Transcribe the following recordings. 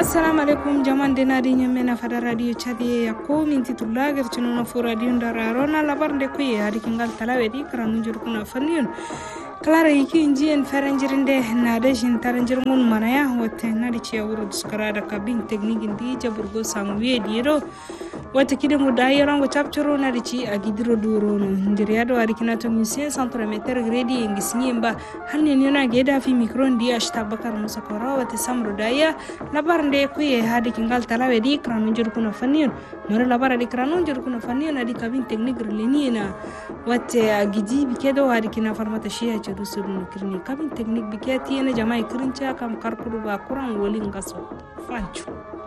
assalamu alaikum jaman denadi nyamena fada radio chadi yakko min titulla gerchino na fu radio ndararo na labarnde ko ye hadi kingal talawedi karanu jurkuna faniyun klara yiki injien faranjirinde na deshin taranjirmun manaya wote nadi ciya wuro diskarada kabin teknik indi jaburgo samwiye diro wote kide mudai rango chapchoro nadi ci agidiro duro no ndiriado hadi kinato musien centre meter gredi ngisni mba hanni nyona geda fi micro ndi ashta bakar musakora wote samro daya labarnde ko ye hadi kingal talawedi karanu jurkuna faniyun mara labara di karanu jurkuna faniyun hadi kabin teknik rilini wote agidi bikedo hadi kina farmata shiya rusulun kirni kabin teknik biketi yana jama'i kirincha kam karkudu ba kuran wolin gaso fanchu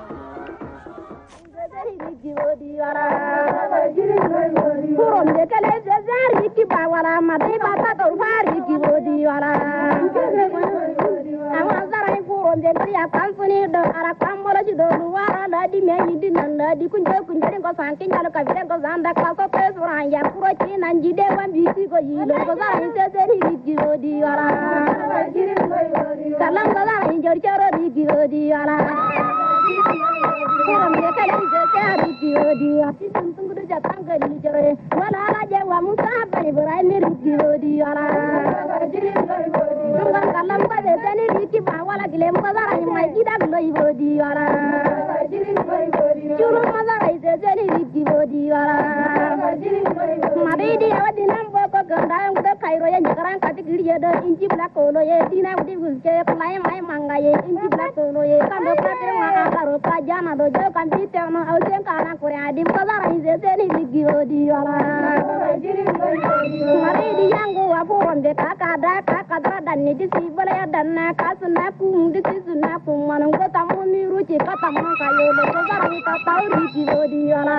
kuron de kale zari ki ba wala madai ba ta tor fari ki bodi wala awan zarai kuron de ya kampuni do ara kambola ji do wara la di me yidi nan la di kunje ko sankin jalo ka vide ko zanda ka so pesuran ya kuro chi nan ji de wan bi ko yilo ko zarai se zeri ki bodi wala kalam ko zarai jor choro di bodi wala kuron de kale zari ki bodi ati tuntung do jatang ga di jore wala la je wa musa bani burai mi ki bodi wala tungang kalam ko de tani ki ba wala gilem ko zarai mai gida gloi bodi wala churu ma zarai se zeri ki bodi wala mari di awadi nambo ko ganda ngda kairo ya nyakaran kati giriye do inji black ko ye dina udi gulke plai mai manga ye inji black ko ye kando pate ma karo ka jana do jo kan ti te no au sen kana ko ya dim ko zarai se zeri ki bodi wala mari di yango wa poron de kaka da dan ni di si bala ya dan na kasuna kum di si sunna kum manung ko tamu mi ruci ka tamu ka yo le ko zarai ta tauri ki bodi wala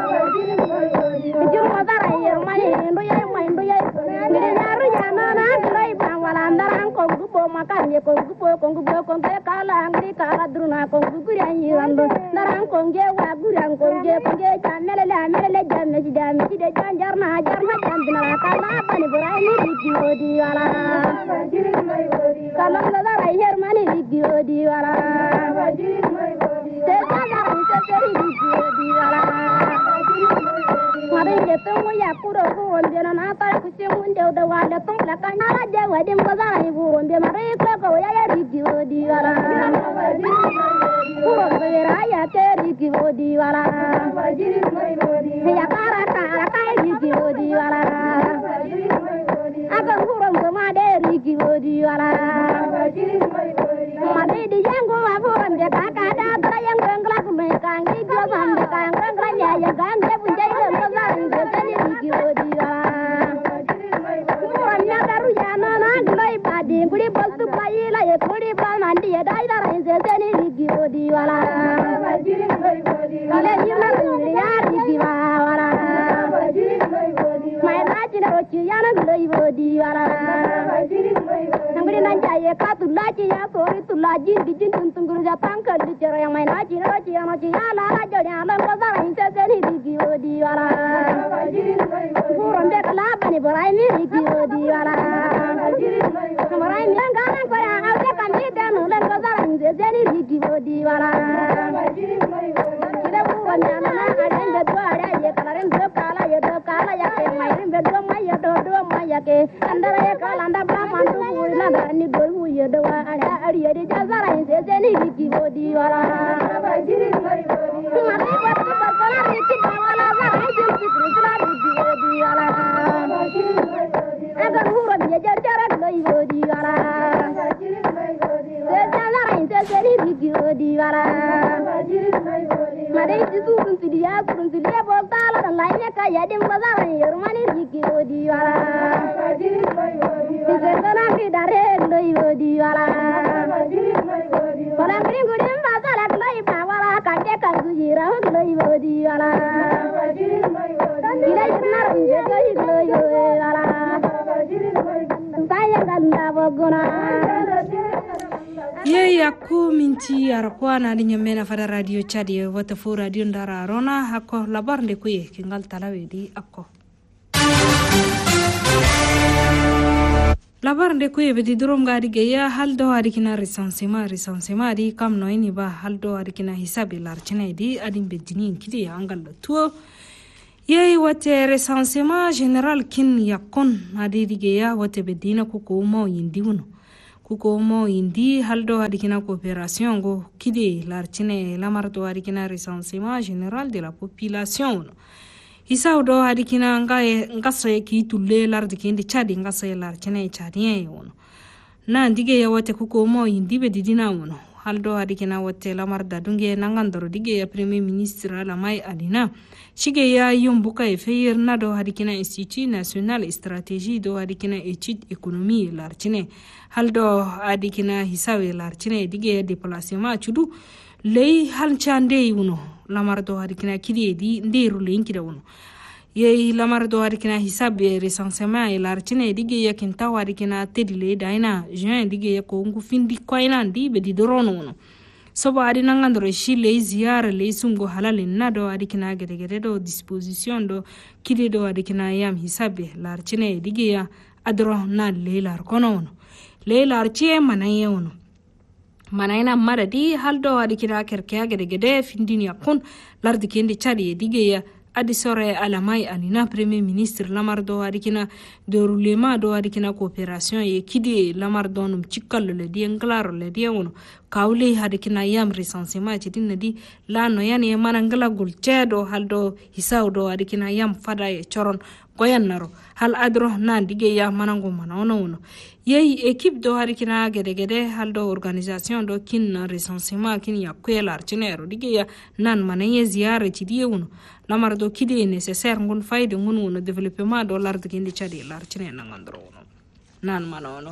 jur ma zarai yer mai ndo ye mi de naru ya na na gloi ba wala ndaran ko gubo makan ye ko gubo kala ngri kala druna ko guri an yirando ndaran ko nge wa guri an ko nge ta melele jamme ji de jarna jambina kala bani burai ni ki bodi wala kala zarai yer mani ki bodi wala se zarai se seri ki bodi wala mari de tongo ya kuro de na ta ku se munde da wala tong la kan ala je wa de mo zarai buron de mari ko ya ki bodi wala kuro de ra ya te ki bodi wala ya kara ki bodi wala aga kuro ko ma de ki bodi wala mari de yango wa buron de ka da tra yang ngla ku me kan ki jo san de kan ngla ya ya kan de bunja ile mo zarai de tani ki bodi wala muranya daru ya na gloi badi guri bostu pai la ye guri ba mandi ya dai darai de tani ki bodi wala ile yuna ya ki wala mai na ji na rochi ya na gloi bodi wala nguri na jaye ka tu la ji ya sori tu la ji di jin tun guru ja tangkal di jero yang mai na ji na rochi ya na ji ya la jori ya la ko zarai de tani ki bodi wala buron de kala bani borai mi ki bodi wala borai mi ngana ko ya au de kan di danu len ko zarai de tani ki bodi wala kida buron ya na aden de do ara ye kala ren do kala ya ke mai ren do mai ya do mai ya ke andara ya kala anda ba man du na da ni do ye do ara ari ye de zarai de tani ki bodi wala bajiri mai bodi wala ma ko ba kala ri ki wala zarai de ki bodi wala agar buron ya jar gloi bodi wala de zarai de tani ki bodi wala mare ji sun sidiya bo tala da laine ka ya dim bazaran yermani ki bodi wala de kana ki dare gloi bodi wala wala ngri gudim bazala gloi ba wala ka de ka gujira gloi bodi wala ila nar je gloi wala saya ganda bogona ye yakku minti arqwana di nyamena fada radio chadi wata fu radio ndara rona hakko labarnde kuye kingal talawedi akko labar de kuye bedi drum gadi geya haldo adikina recensement di kam no ini ba haldo adikina hisabi larchine di adin bedinin kidi angal tuo yey wate recensement general kin yakon adi geya wate bedina kuko mo indi haldo adikina coopération go kidi larchine lamardo adikina recensement general de la population Isa do adikina ngasoye ki tulle lardikindi chadi ngasoye larchine chadiye wono na ndige ya wate kuko mo indibe didina wono haldo adikina wate lamarda dunge nangandoro dige ya premier ministre alamai alina shige ya yumbuka efeyer na do adikina institut national stratégie do adikina étude économie larchine haldo adikina hisawe larchine dige ya déplacement chudu lei halchande wono lamardo adikina kidi di nderu lenkida wono yey lamardo adikina hisabe recensement e larchine dige ya kinta adikina tedile daina juin dige ya ko ngu findi koina ndi be di dorono wono sobo adina ngandoro shile ziara le sungo halale nado adikina gede do disposition do kidi do adikina yam hisabe larchine dige ya adro na le lar kono wono le larchie manaye wono manayna maradi haldo adikina kerkea gede findini yakun lardikindi chadi dige ya adisore alamai anina premier ministre lamardo adikina déroulement do adikina coopération ye kidi lamardo num cikkallo le di nglaro le di wono kawli adikina yam recensement tidina di lano yani manangala gul cedo haldo hisawdo adikina yam fada e choron goyannaro hal adro nan dige ya manango manono wono yey équipe do adikina gede haldo organisation do kin recensement kin yakwel archinero dige ya nan manaye ziare tidiye wono lamardo kidi nécessaire ngun fayde ngun wono développement do lardikindi chadi larchine nangandro wono nan manono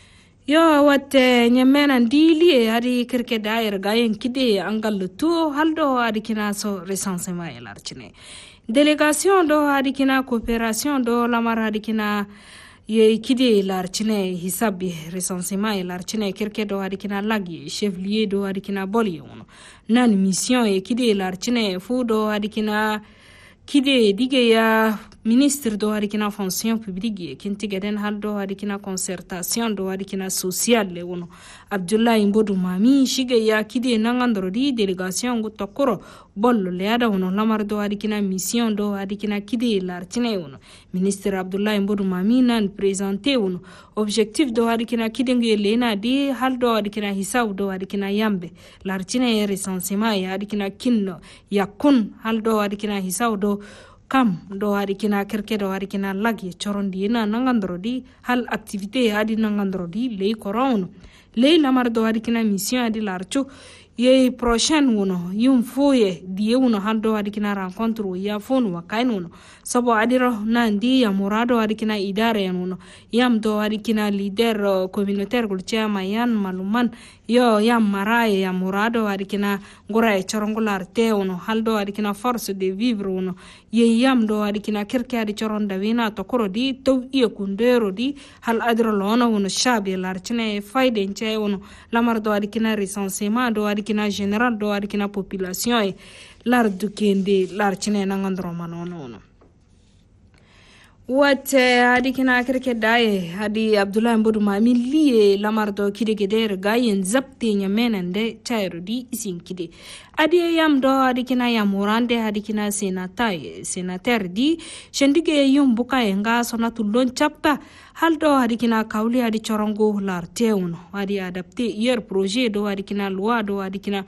yo watte nyamena ndili e ari kirke daire gayen kidi angal to haldo adikina so recensement larchine délégation do adikina coopération do lamara adikina ye kidi larchine hisabi recensement larchine kirke do adikina lagi chevalier do adikina boli wono nan mission e kidi larchine fu do adikina kidi dige ya ministre do adikina fonction publique kinti gaden haldo adikina concertation do adikina social le wono Abdoulaye Mbodu Mami shige ya kidi nangandro di délégation go tokoro bollo le ada wono lamar do adikina mission do adikina kidi lartine wono ministre Abdoulaye Mbodu Mami nan présenter wono objectif do adikina kidi ngelena di haldo adikina hisab do adikina yambe lartine recensement ya adikina kinno yakun haldo adikina hisab do kam do adikina kerke do adikina lagi chorondi na nangandro di hal activité adi nangandro di lei korono lei lamar do adikina mission adi larcho ye prochaine wono yum foye die wono haldo adikina rencontre ya fonu wakain wono sabo adiro nandi ya murado adikina idare wono yam do adikina leader communautaire gulcha mayan maluman yo yam maraye ya murado adikina ngora e chorongolar te wono haldo adikina force de vivre wono ye yam do adikina kirke adi choronda wina to koro di to ie kundero di hal adiro lona wono shabe larchine fayde nche wono lamar do adikina recensement do adikina général do adikina population e lardu kende larchine nangandro manono wat adikina kirke daye hadi Abdoulaye Mbodu Mami liye lamardo kide gedere gayen zapte nyamenande chayro di isin kide adi yam do adikina yamurande adikina senateur di shendige yum buka enga sonatu lon chapta haldo adikina kawli adi chorongo larte uno adi adapte yer projet do adikina loi do adikina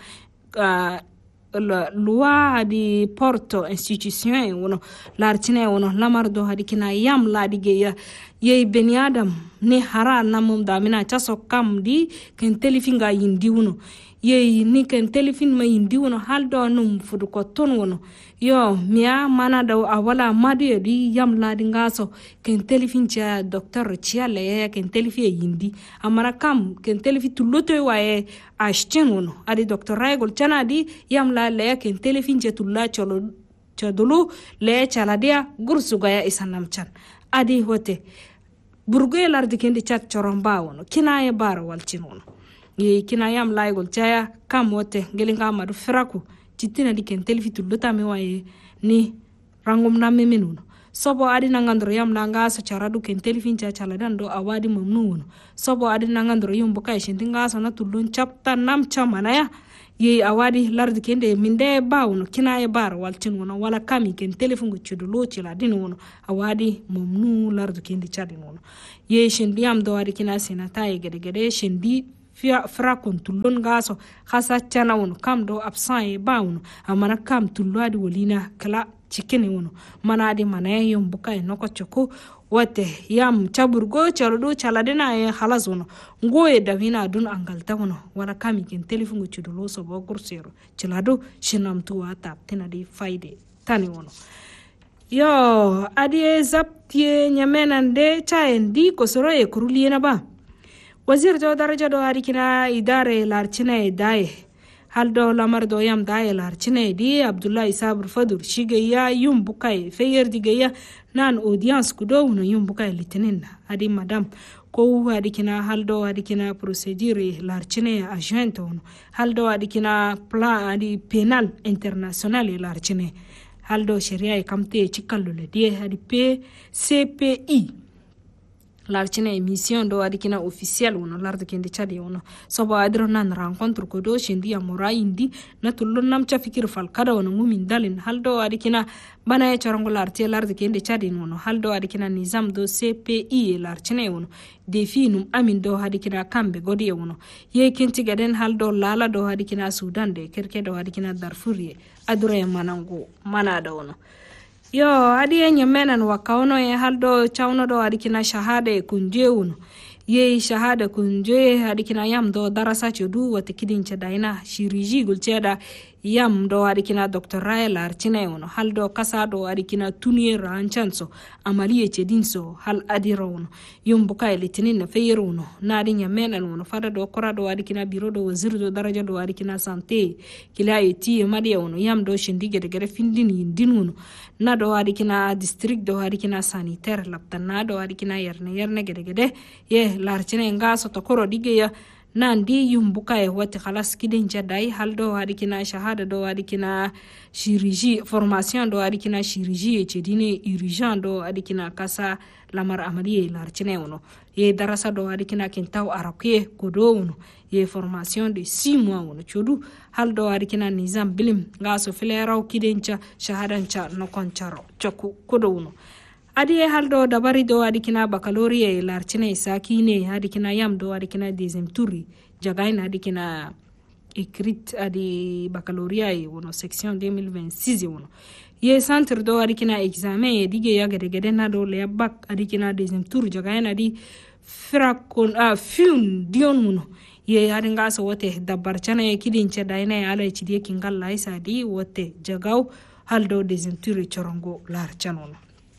loi di porto institution wono lartine wono lamardo hadikina yam ladige ya yey beni adam ne hara namum damina chaso kam di ken telefinga yindi wono yey ni ken telefin ma yindi wono haldo num fudu ko ton wono yo miya mana da awala madu di yam ladi ngaso ken telefin cha docteur chiale ya ken telefi yindi amara kam ken telefi tuloto wae ashten wono adi docteur raygol chana di yam la le ken telefin cha tulla cholo chodulu le chala dia gursuga ya isanam chan adi hote burgoy lardi ken di chat choromba wono kinaye bar walchin wono ye kinayam laygol chaya kam wote gelinga madu fraku citina di ken telefi tulota me waye ni rangom na memenuno sobo adi nangandro yam nanga so charadu ken telefin cha chaladan do awadi mamnu wono sobo adi nangandro yum buka shintinga so na tulun chapta nam chamanaya ye awadi lardi kende minde bawno kinaye bar waltin wono wala kami ken telefon go chudulo chila din wono awadi mamnu lardi kende chadin wono ye shindi am do adi kina senata ye gede shindi fra kon tullon gaso khasa chana wono kam do absent e bawno amana kam tullo adi wolina kala cikini wono mana di mana yum buka noko choko wate yam chaburgo charudu chaladena e halas wono ngoye davina dun angalta wono wala kami ken telefon go chudulo so bo gursero chiladu shinam tuwa taptina di faide tani wono yo adi zaptie nyamenande chaendi ko soro e kuruliena ba wazir do daraja do harikina idare larchina e daye haldo lamar do yam daye larchina di Abdullah Sabr Fadur shigeya yum bukai feyer digeya nan audience kudo no yum bukai litinin adi madam ko hadikina haldo hadikina procedure larchina agent on haldo hadikina plan adi penal international larchina haldo sharia kamte chikallo le die adi CPI larchina emission do adikina officiel wono lardo kende chadi wono sobo adro nan rencontre ko do shendi amora indi na tullo nam cha fikir fal kada wono mumin dalin haldo adikina bana e chorongo larti lardo kende chadi wono haldo adikina nizam do CPI larchina wono defi num amin do adikina kambe godi wono ye kenti gaden haldo lala do adikina Sudan de kerke do adikina Darfur adro e manango manada wono yo adi enyemenan wakauno e haldo chauno do adikina shahada e kunjeuno ye shahada kunje adikina yam do darasa chodu watikidin chadaina shiriji gulcheda yam do adikina Dr. Rael Archine wono haldo kasado adikina tunier ranchanso amaliye chedinso hal adiro wono yum buka litinin na feyero wono nadi nyamenan wono fada do korado adikina biro do wazir do daraja do adikina sante kila yeti madiya wono yam do shindige de gere findin yindin wono na do adikina district do adikina sanitaire laptana do adikina yerne gede ye larchine ngaso to koro digeya nandi yumbuka e wati khalas kidin jadai haldo adikina shahada do adikina chirurgie formation do adikina chirurgie e chedine urgent do adikina kasa lamar amaliye larchine wono ye darasa do adikina kintaw arakuye kodo wono ye formation de 6 mois wono chodu haldo adikina nizam bilim ngaso fileraw kidincha shahadancha no koncharo choku kodo wono adi haldo dabari do adikina baccalauréat larchine sakine adikina yam do adikina deuxième tour jagaina adikina écrit adi baccalauréat wono section 2026 wono ye centre do adikina examen dige ya gede na do le bac adikina deuxième tour jagaina di frakon fiun dion wono ye adinga so wote dabarchana e kidin chedaina ala chidie kingal laisa di wote jagaw haldo deuxième tour chorongo larchan wono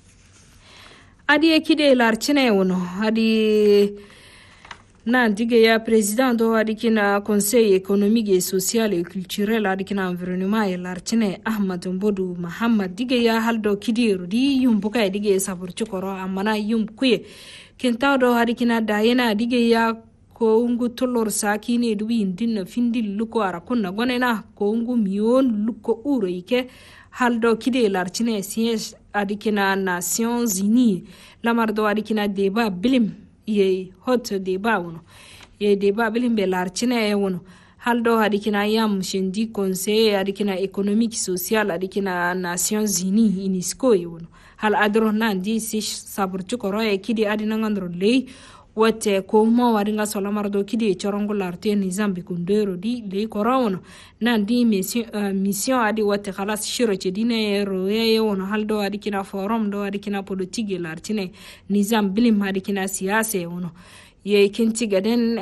adi ekide larchine wono adi na dige ya président do adikina conseil économique et social et culturel adikina environnement et larchine Ahmad Mbodu Muhammad dige ya haldo kidiru di yumbuka dige sabur chukoro amana yumkuye kenta do adikina dayena dige ya ko ungu tolor sakine duwi indin findil luko arakunna gonena ko ungu mion luko uro ike haldo kide larchine siège adikina Nations Unies lamardo adikina débat bilim ye hot débat wono ye débat bilim be larchine wono haldo adikina yam shendi conseil adikina économique social adikina Nations Unies UNESCO wono hal adro nandi si saburchu koro e kidi adina ngandro lei wote ko mo waringa solamardo kidi chorongo larte nizambi kundero di le korono nandi mission adi wote khalas shiro chedine roye wono haldo adikina forum do adikina politique lartine nizam bilim adikina siyase wono ye kenti gaden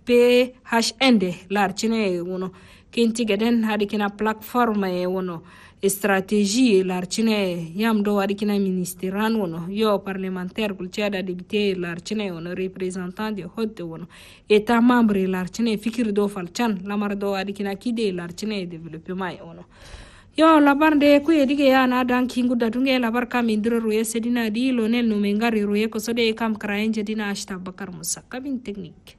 FPHND lartine wono kenti gaden adikina plateforme wono stratégie larchine yam do adikina ministéran wono yo parlementaire kulchada député larchine wono représentant de haute wono état membre larchine fikir do falchan lamar do adikina kide larchine développement wono yo labar de ku edige ya na dan kingu da dunge labar kam indro ruye sedina di lonel no mengari ruye ko sode kam kraenje dina ashta bakar musa kabin technique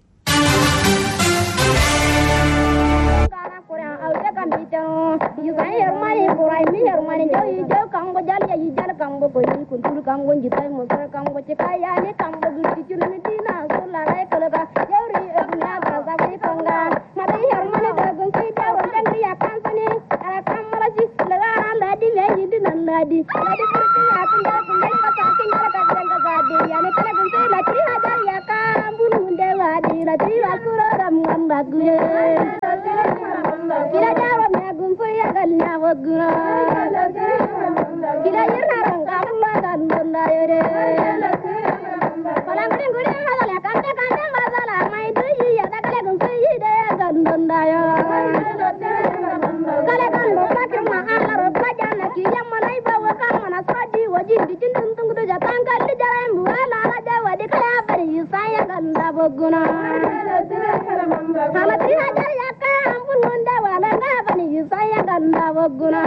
you can hear money for I hear money, you kambo jal ya jal kambo ko yi kuntul kambo jitai musar kambo cikaya ni kambo gurti chulni dina sulla rai kalaga yori ebna braza wi konga mari harmane dagun sai dawo dangri ya kansani ala kamala ji laga ladi me yindi nan ladi kurti ya kunda kunda ka takin dal ka danga gadi ya ne kala gun sai latri hajar ya kambun munde wadi latri wakuro ram ngamba gure kila jawa me gun sai ya galnya wagura kila yerna ranga mulla gandonda yore palangri gure madala kante kante madala mai duyi ya dakale gun sai de gandonda yo kala gando pakirma ala ro pajana ki yamma nai bawa kamana sadi waji ditin tuntung do jatan kalli jaram wala la jawa de kala bari saya ganda boguna kala tri hajar ya ka ampun munda wala na bani saya ganda boguna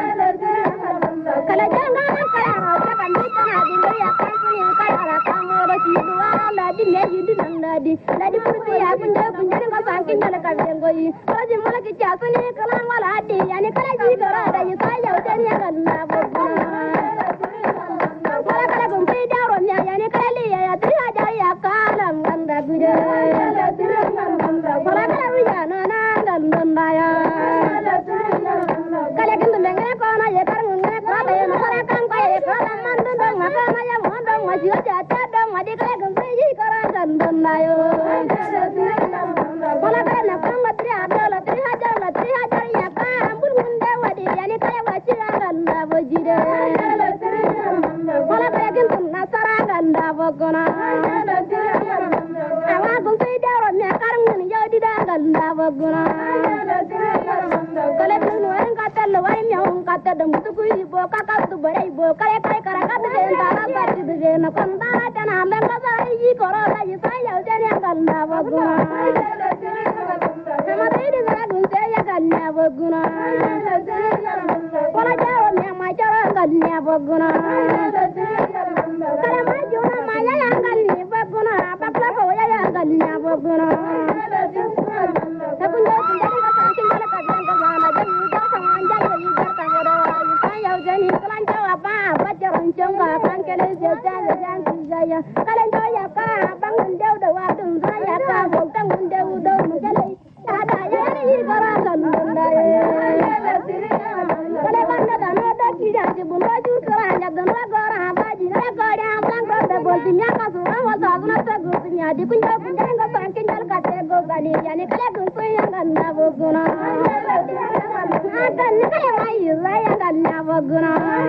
kala janga kala ra kan ditana dingo ya kan punya kala kamu ro ci wala di ne yidi nan ladi kurti ya punja ko sankin dal ka dengo yi kala ji mala ki chasani kala wala di yani kala ji kara da yi saya udan ya ganda boguna kala gum pe daro nya yani kala li ya tri hajar ya kala ganda gude kala wi ya na ganda ya kala gindu mengene ko na ye karang ngene ko da ye kala kan ko ye kala mandu dong maka na ya mon dong ma jiwa jata dong ma di kala gum yi kara ganda yo kala kala na kan matri ada la tri hajar ya ka ambul munde wadi yani kala wachi ganda bojide kala kala gindu na sara ganda bogona awa gum sai daro me karang ni yo di da ganda bogona kala nu en katel wari mi on katel dum tu ku ibo kaka tu bare ibo kale kale kara kadu en dara patti de na konda tana lenga sai yi koro da yi sai ya jani ganda boguna sama dai de na gun sai ya ganda boguna kala jawo me ma jara ganda boguna kala ma jona ma ya ganda boguna bakla ko ya ganda boguna takunja tindali ka sakin dala ka ganda bana jani da kan anjal yi garta ngoro yi sai ya jani kalan jawa ba bajaran jonga kan kele je jale jan jaya kalan joya ka bangun dew da wa dun zaya ka bo kan dew do mu jale ada ya yi gara ganda kale banda da no da ki ja ji bunda jur kara ja ganda gara ba ji na ko da bang ko da bol tinya ka su wa sa guna ta gu tinya di kunja kunja ga sakin dal ka te go gali yani kale gun ko ya ganda bo guna akan kale mai ya ganda bo guna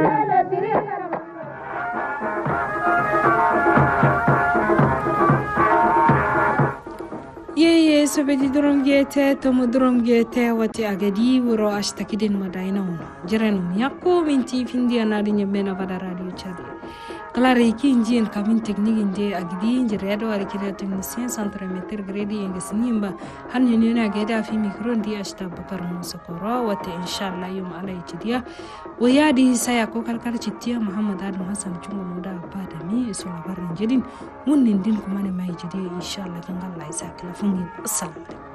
ye sobedi drum gete tomu drum gete wati agadi wuro ashtakidin madaina uno jiranum yakko minti findi anadi nyemena pada radio chadi klare ki njien kamin technique inde agidi njere ado ari kira technicien centre meter grade yenge sinimba han nyene ageda fi micro ndi ashta bakar musakoro wati inshallah yum alay chidia wayadi saya ko kalkar chitia muhammad adam hasan chungo moda badami so labarin jedin mun din kumane mai jidi inshallah kan Allah isa kala fungi assalamu